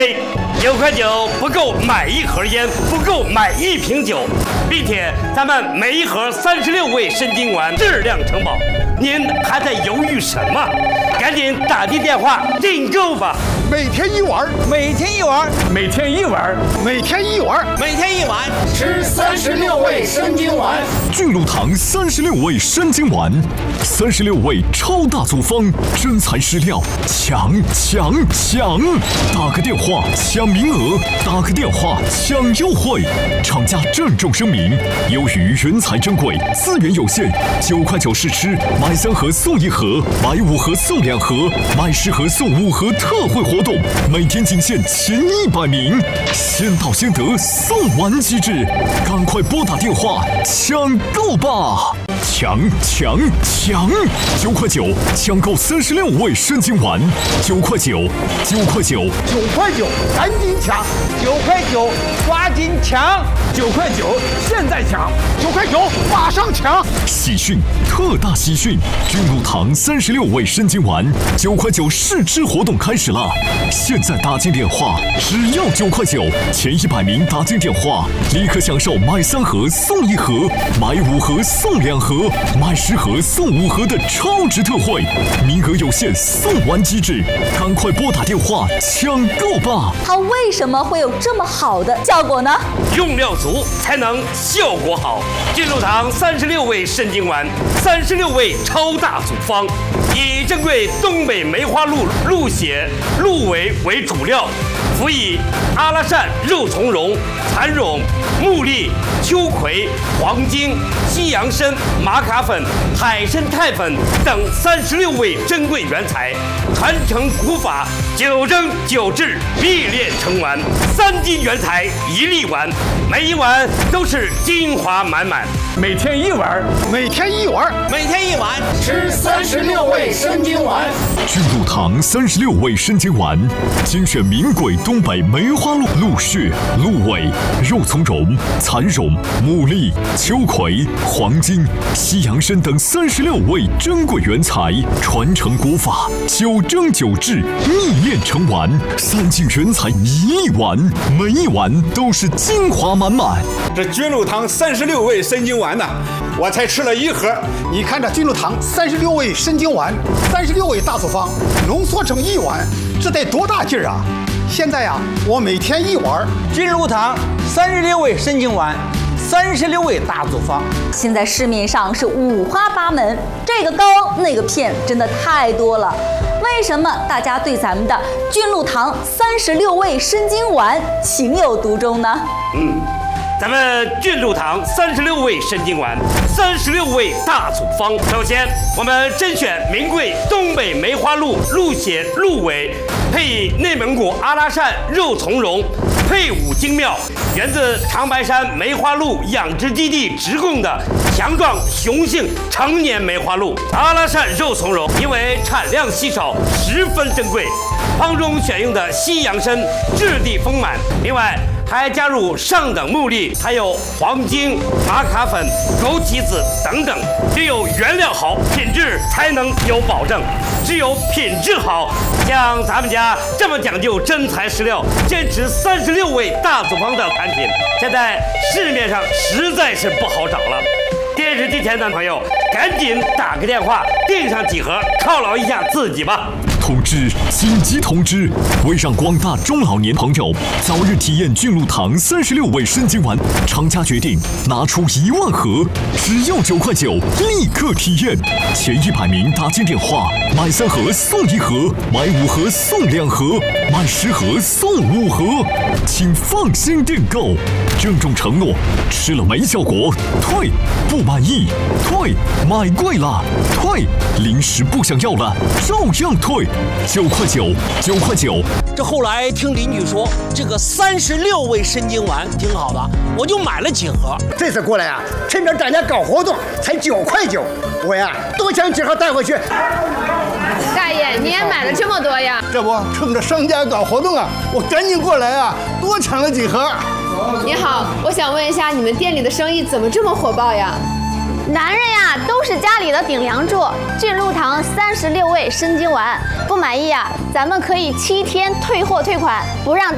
9块9不够买1盒烟，不够买1瓶酒，并且咱们每1盒36味参精丸，质量承保。您还在犹豫什么？赶紧打进电话订购吧！ 每天1丸， 每天1丸， 每天1丸，每天1丸， 每天1丸， 吃36味参精丸。 巨鹿堂36味参精丸，36味超大组方，真材实料，抢！打个电话抢名额，打个电话抢优惠。厂家郑重声明：由于原材珍贵，资源有限，9块9试吃，买3盒送1盒，买5盒送2盒，买10盒送5盒特惠活动，每天仅限前100名，先到先得，送完即止，赶快拨打电话抢购吧！抢！9块9抢购36味参精丸，9块9， 赶紧抢 ！9块9，抓紧抢！9块9，现在抢 ！9块9，马上抢！ 喜讯，特大喜讯！巨鹿堂36味参精丸9块9试吃活动开始了，现在打进电话，只要9块9，前100名打进电话，立刻享受买3盒送1盒，买5盒送2盒，买10盒送5盒的超值特惠，名额有限，送完即止，赶快拨打电话抢购吧！ 它为什么会有这么好的效果呢？ 用料足才能效果好。巨鹿堂36味参精丸，36味超大组方，以珍贵东北梅花鹿血、鹿尾为主料，辅以阿拉善肉苁蓉、蚕苇、木栗、秋葵、黄精、西洋参、玛卡粉、海参肽粉等36味珍贵原材，传承古法，9蒸9制，秘炼成丸，3斤原材1粒丸，每1丸都是精华满满。 每天1丸，每天1丸， 每天1丸， 吃36味参精丸。 巨鹿堂36味参精丸，精选名贵东北梅花鹿血、鹿尾、肉苁蓉、蚕苇、木栗、秋葵、黄精、西洋参等36味珍贵原材，传承古法，9蒸9制，秘炼成丸，3斤原材1粒丸，每1丸都是精华满满。 这巨鹿堂36味参精丸呢，我才吃了1盒。 你看这巨鹿堂36味参精丸，36味大组方，浓缩成1丸，这得多大劲儿啊！现在呀，我每天1丸。 巨鹿堂36味参精丸，36味大组方， 现在市面上是五花八门，这个膏那个片，真的太多了。为什么大家对咱们的巨鹿堂36味参精丸情有独钟呢？ 咱们巨鹿堂36味参精丸，36味大组方。首先，我们甄选名贵东北梅花鹿血、鹿尾，配以内蒙古阿拉善肉苁蓉，配伍精妙，源自长白山梅花鹿养殖基地直供的强壮雄性成年梅花鹿。阿拉善肉苁蓉因为产量稀少，十分珍贵，方中选用的西洋参质地丰满，另外还加入上等木栗，还有黄精、玛卡粉、枸杞子等等。只有原料好，品质才能有保证。只有品质好，像咱们家这么讲究真材实料，坚持36味大组方的产品，现在市面上实在是不好找了。电视机前的朋友，赶紧打个电话订上几盒，犒劳一下自己吧。 通知！紧急通知！为让广大中老年朋友早日体验巨鹿堂36味参精丸，厂家决定拿出1万盒，只要9块9，立刻体验。前100名打进电话，买3盒送1盒，买5盒送2盒，买10盒送5盒，请放心订购。郑重承诺，吃了没效果退，不满意退，买贵了退，零食不想要了照样退。9块9，9块9。 这后来听邻居说，这个36味参精丸挺好的，我就买了几盒。 这次过来啊，趁着大家搞活动，才9块9，我呀多抢几盒带回去。 大爷，你也买了这么多呀？ 这不趁着商家搞活动啊，我赶紧过来啊，多抢了几盒。 你好，我想问一下，你们店里的生意怎么这么火爆呀？ 男人呀，都是家里的顶梁柱。巨鹿堂36味参精丸，不满意啊，咱们可以7天退货退款，不让。